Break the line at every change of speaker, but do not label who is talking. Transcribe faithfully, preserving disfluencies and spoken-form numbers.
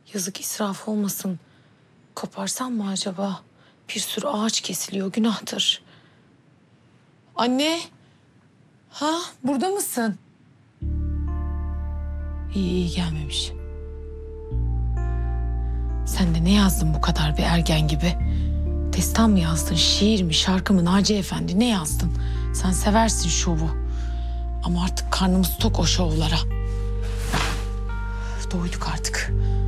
Yazık, israf olmasın. Koparsam mı acaba? Bir sürü ağaç kesiliyor, günahtır. Anne. Ha, burada mısın? İyi iyi, gelmemiş. Sen de ne yazdın bu kadar bir ergen gibi? Destan mı yazdın, şiir mi, şarkı mı, Naci Efendi, ne yazdın? Sen seversin şovu. Ama artık karnımız tok o şovlara. Doyduk artık.